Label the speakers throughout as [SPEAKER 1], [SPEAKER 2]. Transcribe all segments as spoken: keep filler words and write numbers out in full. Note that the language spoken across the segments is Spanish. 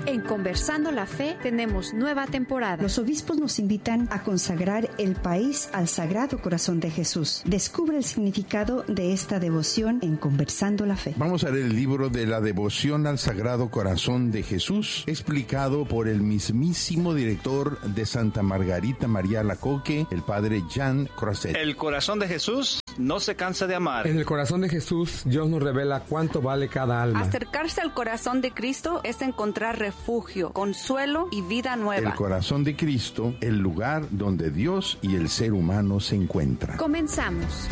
[SPEAKER 1] En Conversando la Fe tenemos nueva temporada.
[SPEAKER 2] Los obispos nos invitan a consagrar el país al Sagrado Corazón de Jesús. Descubre el significado de esta devoción en Conversando la Fe.
[SPEAKER 3] Vamos a leer el libro de la devoción al Sagrado Corazón de Jesús, explicado por el mismísimo director de Santa Margarita María Alacoque, el padre Jean Crozet.
[SPEAKER 4] El corazón de Jesús no se cansa de amar.
[SPEAKER 5] En el corazón de Jesús, Dios nos revela cuánto vale cada alma.
[SPEAKER 6] Acercarse al corazón de Cristo es encontrar refugio, consuelo y vida nueva.
[SPEAKER 3] El corazón de Cristo, el lugar donde Dios y el ser humano se encuentran.
[SPEAKER 1] Comenzamos.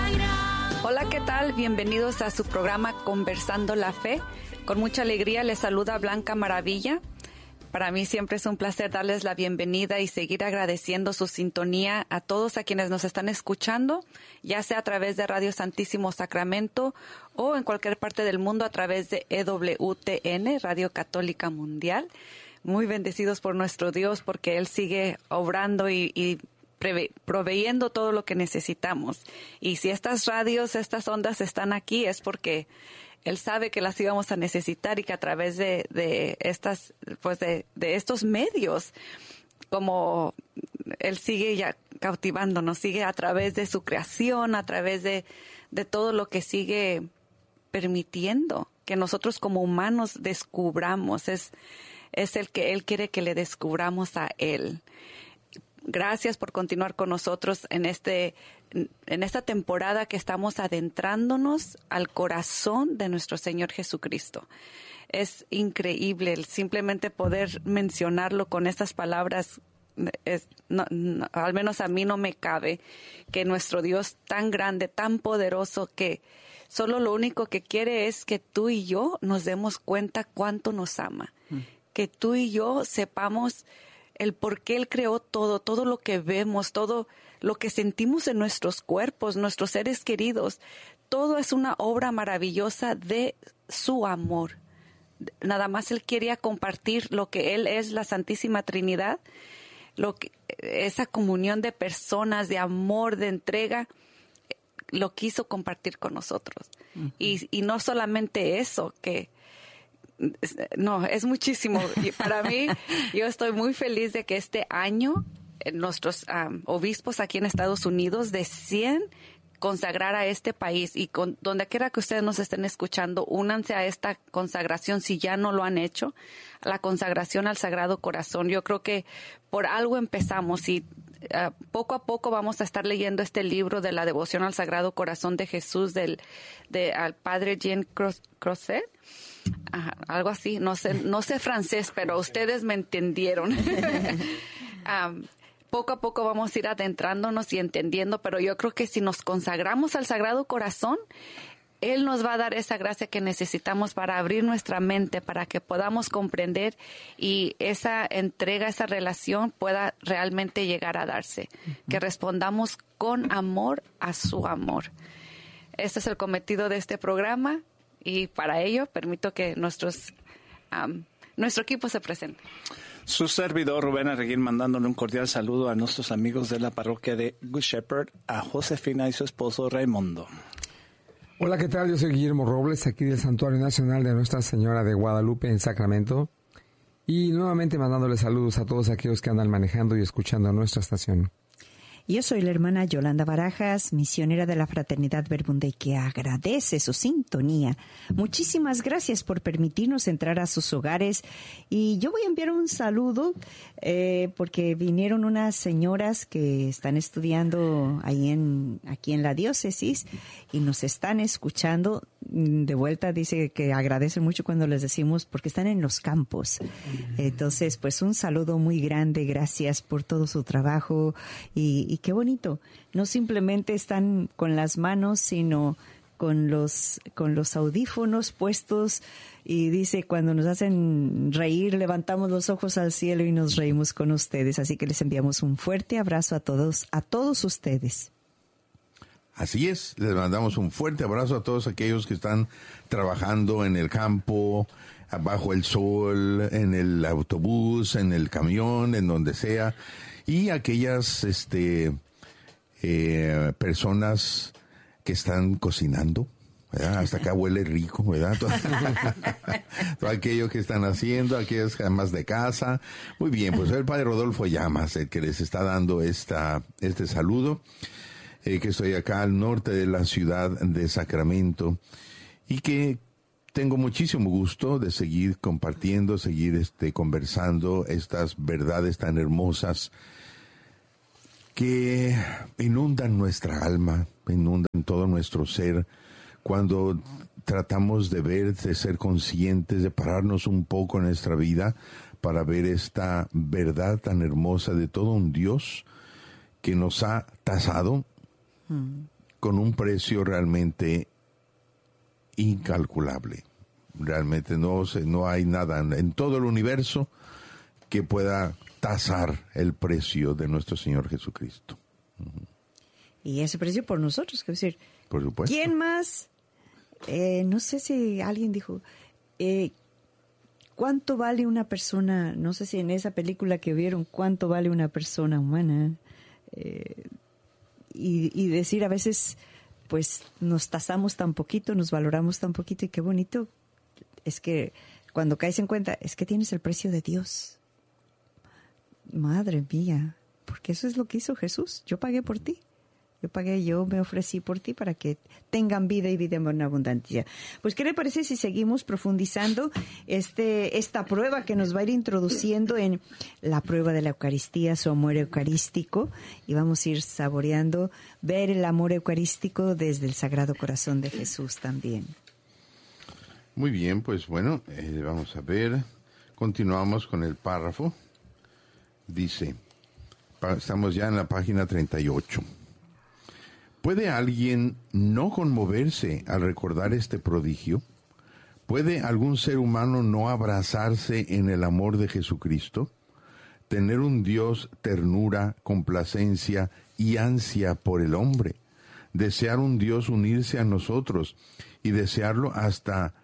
[SPEAKER 6] Hola, ¿qué tal? Bienvenidos a su programa Conversando la Fe. Con mucha alegría les saluda Blanca Maravilla. Para mí siempre es un placer darles la bienvenida y seguir agradeciendo su sintonía a todos a quienes nos están escuchando, ya sea a través de Radio Santísimo Sacramento o en cualquier parte del mundo a través de E W T N, Radio Católica Mundial. Muy bendecidos por nuestro Dios porque Él sigue obrando y, y preve- proveyendo todo lo que necesitamos. Y si estas radios, estas ondas están aquí es porque Él sabe que las íbamos a necesitar y que a través de, de estas, pues de, de estos medios, como Él sigue ya cautivándonos, sigue a través de su creación, a través de, de todo lo que sigue permitiendo que nosotros como humanos descubramos. Es, es el que Él quiere que le descubramos a Él. Gracias por continuar con nosotros en este en esta temporada que estamos adentrándonos al corazón de nuestro Señor Jesucristo. Es increíble el simplemente poder mencionarlo con estas palabras. Es, no, no, al menos a mí no me cabe que nuestro Dios tan grande, tan poderoso, que solo lo único que quiere es que tú y yo nos demos cuenta cuánto nos ama. Mm. Que tú y yo sepamos el por qué Él creó todo, todo lo que vemos, todo lo que sentimos en nuestros cuerpos, nuestros seres queridos. Todo es una obra maravillosa de su amor. Nada más Él quería compartir lo que Él es, la Santísima Trinidad, lo que, esa comunión de personas, de amor, de entrega, lo quiso compartir con nosotros. Uh-huh. Y, y no solamente eso, que no, es muchísimo. Y para mí, yo estoy muy feliz de que este año nuestros um, obispos aquí en Estados Unidos deciden consagrar a este país, y con, donde quiera que ustedes nos estén escuchando, únanse a esta consagración si ya no lo han hecho, a la consagración al Sagrado Corazón. Yo creo que por algo empezamos y uh, poco a poco vamos a estar leyendo este libro de la devoción al Sagrado Corazón de Jesús del de al padre Jean Crozet. Ajá, algo así, no sé, no sé francés, pero ustedes me entendieron. um, poco a poco vamos a ir adentrándonos y entendiendo, pero yo creo que si nos consagramos al Sagrado Corazón, Él nos va a dar esa gracia que necesitamos para abrir nuestra mente, para que podamos comprender y esa entrega, esa relación pueda realmente llegar a darse. Uh-huh. Que respondamos con amor a su amor. Este es el cometido de este programa. Y para ello, permito que nuestros um, nuestro equipo se presente.
[SPEAKER 4] Su servidor, Rubén Arreguín, mandándole un cordial saludo a nuestros amigos de la parroquia de Good Shepherd, a Josefina y su esposo Raimundo.
[SPEAKER 5] Hola, ¿qué tal? Yo soy Guillermo Robles, aquí del Santuario Nacional de Nuestra Señora de Guadalupe en Sacramento. Y nuevamente mandándole saludos a todos aquellos que andan manejando y escuchando nuestra estación.
[SPEAKER 2] Yo soy la hermana Yolanda Barajas, misionera de la Fraternidad Verbunday, que agradece su sintonía. Muchísimas gracias por permitirnos entrar a sus hogares. Y yo voy a enviar un saludo eh, porque vinieron unas señoras que están estudiando ahí en, aquí en la diócesis y nos están escuchando. De vuelta dice que agradecen mucho cuando les decimos porque están en los campos. Entonces, pues un saludo muy grande, gracias por todo su trabajo y, y qué bonito. No simplemente están con las manos, sino con los con los audífonos puestos, y dice, cuando nos hacen reír, levantamos los ojos al cielo y nos reímos con ustedes. Así que les enviamos un fuerte abrazo a todos, a todos ustedes.
[SPEAKER 3] Así es, les mandamos un fuerte abrazo a todos aquellos que están trabajando en el campo, bajo el sol, en el autobús, en el camión, en donde sea, y aquellas este eh, personas que están cocinando, ¿verdad? Hasta acá huele rico, ¿verdad? Todo, todo aquello que están haciendo, aquellos amas de casa. Muy bien, pues el padre Rodolfo Llamas, el que les está dando esta, este saludo, eh, que estoy acá al norte de la ciudad de Sacramento y que tengo muchísimo gusto de seguir compartiendo, seguir este, conversando estas verdades tan hermosas que inundan nuestra alma, inundan todo nuestro ser, cuando tratamos de ver, de ser conscientes, de pararnos un poco en nuestra vida para ver esta verdad tan hermosa de todo un Dios que nos ha tasado mm. con un precio realmente incalculable. Realmente no, no hay nada en todo el universo que pueda tasar el precio de nuestro Señor Jesucristo. Uh-huh.
[SPEAKER 2] Y ese precio por nosotros, es decir,
[SPEAKER 3] por supuesto.
[SPEAKER 2] ¿Quién más? Eh, no sé si alguien dijo, eh, ¿cuánto vale una persona? No sé si en esa película que vieron, ¿cuánto vale una persona humana? Eh, y, y decir a veces, pues nos tasamos tan poquito, nos valoramos tan poquito, y qué bonito es que cuando caes en cuenta, es que tienes el precio de Dios. Madre mía, porque eso es lo que hizo Jesús. Yo pagué por ti. Yo pagué, yo me ofrecí por ti para que tengan vida y vida en abundancia. Pues, ¿qué le parece si seguimos profundizando este esta prueba que nos va a ir introduciendo en la prueba de la Eucaristía, su amor eucarístico? Y vamos a ir saboreando, ver el amor eucarístico desde el Sagrado Corazón de Jesús también.
[SPEAKER 3] Muy bien, pues bueno, eh, vamos a ver. Continuamos con el párrafo. Dice, estamos ya en la página treinta y ocho. ¿Puede alguien no conmoverse al recordar este prodigio? ¿Puede algún ser humano no abrazarse en el amor de Jesucristo? Tener un Dios ternura, complacencia y ansia por el hombre. Desear un Dios unirse a nosotros y desearlo hasta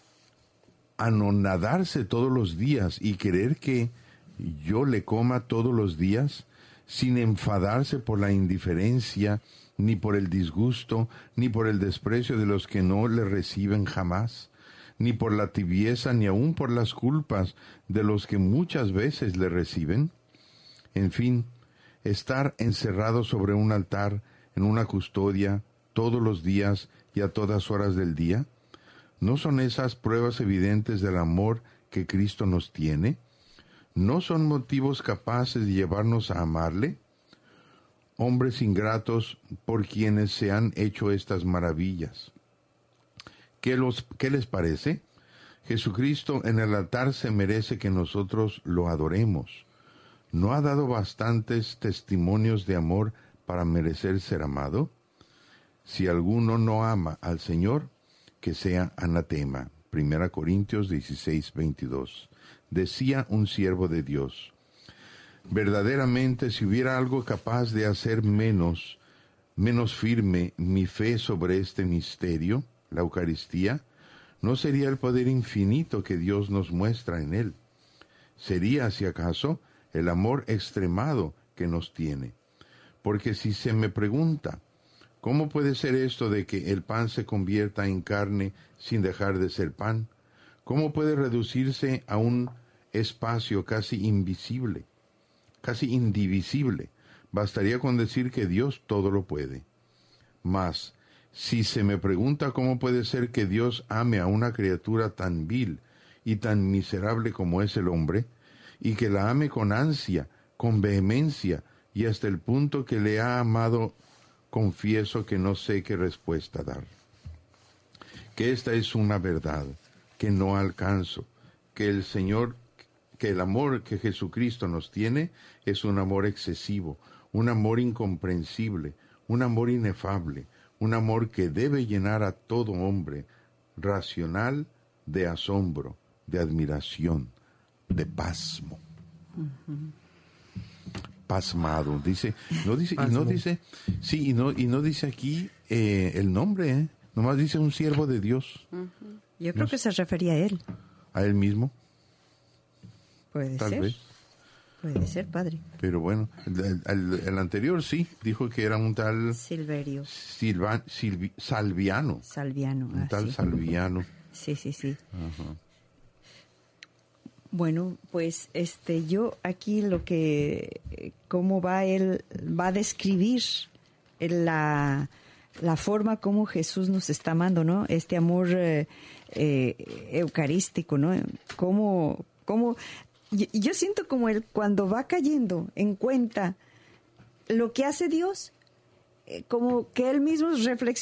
[SPEAKER 3] anonadarse todos los días y querer que yo le coma todos los días, sin enfadarse por la indiferencia, ni por el disgusto, ni por el desprecio de los que no le reciben jamás, ni por la tibieza, ni aun por las culpas de los que muchas veces le reciben. En fin, estar encerrado sobre un altar, en una custodia, todos los días y a todas horas del día, ¿no son esas pruebas evidentes del amor que Cristo nos tiene? ¿No son motivos capaces de llevarnos a amarle? Hombres ingratos por quienes se han hecho estas maravillas. ¿Qué, los, ¿Qué les parece? Jesucristo en el altar se merece que nosotros lo adoremos. ¿No ha dado bastantes testimonios de amor para merecer ser amado? Si alguno no ama al Señor, que sea anatema. Primera Corintios dieciséis, veintidós. Decía un siervo de Dios: verdaderamente, si hubiera algo capaz de hacer menos, menos firme mi fe sobre este misterio, la Eucaristía, no sería el poder infinito que Dios nos muestra en él. Sería, si acaso, el amor extremado que nos tiene. Porque si se me pregunta, ¿cómo puede ser esto de que el pan se convierta en carne sin dejar de ser pan? ¿Cómo puede reducirse a un espacio casi invisible, casi indivisible? Bastaría con decir que Dios todo lo puede. Mas, si se me pregunta cómo puede ser que Dios ame a una criatura tan vil y tan miserable como es el hombre, y que la ame con ansia, con vehemencia, y hasta el punto que le ha amado, confieso que no sé qué respuesta dar. Que esta es una verdad que no alcanzo, que el Señor, que el amor que Jesucristo nos tiene es un amor excesivo, un amor incomprensible, un amor inefable, un amor que debe llenar a todo hombre, racional, de asombro, de admiración, de pasmo. Uh-huh. Pasmado, dice, no dice, y no dice, sí, y no, y no dice aquí eh, el nombre, ¿eh? Nomás dice un siervo de Dios.
[SPEAKER 2] Uh-huh. Yo creo no, que se refería a él.
[SPEAKER 3] ¿A él mismo?
[SPEAKER 2] Puede
[SPEAKER 3] Tal
[SPEAKER 2] ser.
[SPEAKER 3] vez.
[SPEAKER 2] Puede ser, padre.
[SPEAKER 3] Pero bueno, el, el- el anterior sí, dijo que era un tal
[SPEAKER 2] Silverio
[SPEAKER 3] Silva- Silvi- Salviano.
[SPEAKER 2] Salviano.
[SPEAKER 3] Un
[SPEAKER 2] ah,
[SPEAKER 3] tal
[SPEAKER 2] sí.
[SPEAKER 3] Salviano.
[SPEAKER 2] Sí, sí, sí.
[SPEAKER 3] Ajá.
[SPEAKER 2] Bueno, pues este, yo aquí lo que, eh, cómo va él, va a describir la, la forma como Jesús nos está amando, ¿no? Este amor eh, eh, eucarístico, ¿no? Cómo, cómo, yo, yo siento como él cuando va cayendo en cuenta lo que hace Dios, eh, como que él mismo reflexiona.